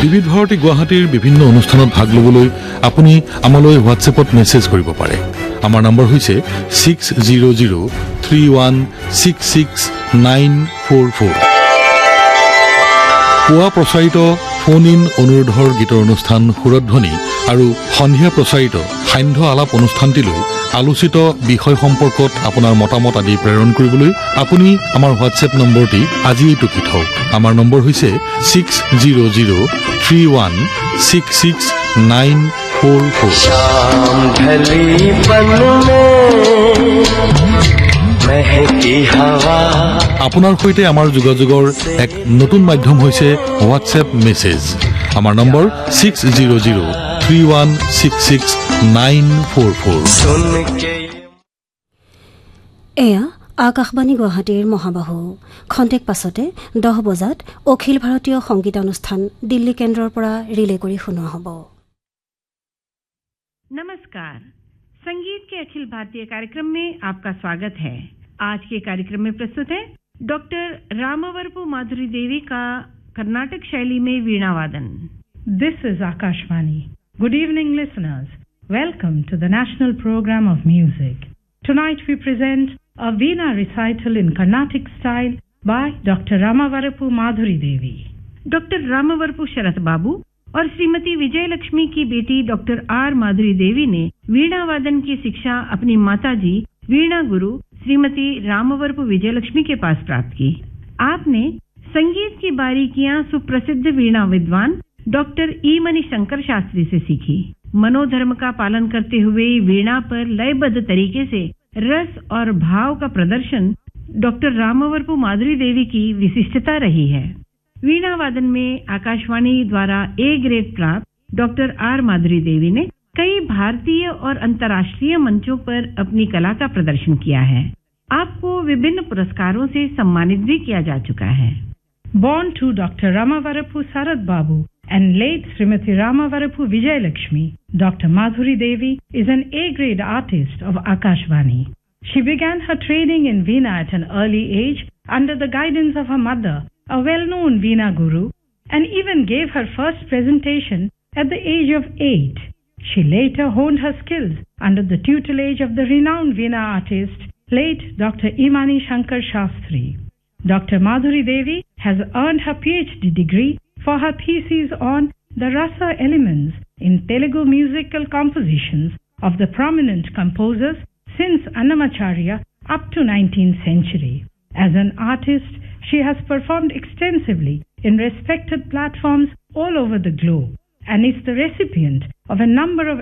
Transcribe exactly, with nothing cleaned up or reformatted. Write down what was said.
বিবিধ ভাৰতী গুৱাহাটীৰ বিভিন্ন অনুষ্ঠানত ভাগ লবলৈ আপুনি আমালৈ হোৱাটছএপত মেছেজ কৰিব পাৰে। আমাৰ নম্বৰ হৈছে six zero' zero' three one six six nine four four. পুৱা প্ৰচাৰিত ফোন ইন অনুৰোধৰ গীতৰ অনুষ্ঠান সুৰধ্বনি আৰু সন্ধিয়া প্ৰচাৰিত সান্ধ্য আলাপ অনুষ্ঠানটিলৈ আলোচিত বিষয় সম্পৰ্কত আপোনাৰ মতামত আদি প্ৰেৰণ কৰিবলৈ আপুনি আমাৰ হোৱাটছএপ নম্বৰটি আজিয়েই টুকি থওক। আমাৰ নম্বৰ হৈছে six zero' zero' three one six six nine four four. আপোনাৰ সৈতে আমাৰ যোগাযোগৰ এক নতুন মাধ্যম হৈছে হোৱাটছএপ মেছেজ। আমাৰ number six zero' zero' three one six six nine four four. এয়া আকাশবাণী গুৱাহাটীৰ মহাবাহু। খন্তেক পাছতে দহ বজাত অখিল ভাৰতীয় সংগীতানুষ্ঠান দিল্লী কেন্দ্ৰৰ পৰা ৰিলে কৰি শুনোৱা হ'ব। नमस्कार, संगीत के अखिल भारतीय कार्यक्रम में आपका स्वागत है। आज के कार्यक्रम में प्रस्तुत है डॉक्टर रामवरपु माधुरी देवी का कर्नाटक शैली में वीणा वादन। This is Akashvani. Good evening, listeners. Welcome to the National Program of Music. Tonight we present a Veena recital in Carnatic style by Doctor Ramavarapu Madhuri Devi. Doctor रामवरपु शरत बाबू और श्रीमती विजय लक्ष्मी की बेटी डॉक्टर आर माधुरी देवी ने वीणा वादन की शिक्षा अपनी माताजी वीणा गुरु श्रीमती रामवरपु विजय लक्ष्मी के पास प्राप्त की। आपने संगीत की बारीकियां सुप्रसिद्ध वीणा विद्वान डॉक्टर ई मणि शंकर शास्त्री से सीखी। मनोधर्म का पालन करते हुए वीणा पर लयबद्ध तरीके से रस और भाव का प्रदर्शन डॉक्टर रामवरपु माधुरी देवी की विशिष्टता रही है। वीणा वादन में आकाशवाणी द्वारा ए ग्रेड प्राप्त डॉक्टर आर माधुरी देवी ने कई भारतीय और अंतर्राष्ट्रीय मंचों पर अपनी कला का प्रदर्शन किया है। आपको विभिन्न पुरस्कारों से सम्मानित भी किया जा चुका है। Born to Doctor Ramavarapu Sarat Babu and late Srimati Ramavarapu Vijay Lakshmi, Doctor Madhuri Devi is an A-grade artist of Akashvani. She began her training in Veena at an early age under the guidance of her mother, a well-known Veena guru, and even gave her first presentation at the age of eight. She later honed her skills under the tutelage of the renowned Veena artist, late Doctor Imani Shankar Shastri. Doctor Madhuri Devi has earned her P H D degree for her thesis on the rasa elements in Telugu musical compositions of the prominent composers since Annamacharya up to nineteenth century. As an artist, she has performed extensively in respected platforms all over the globe and is the recipient of a number of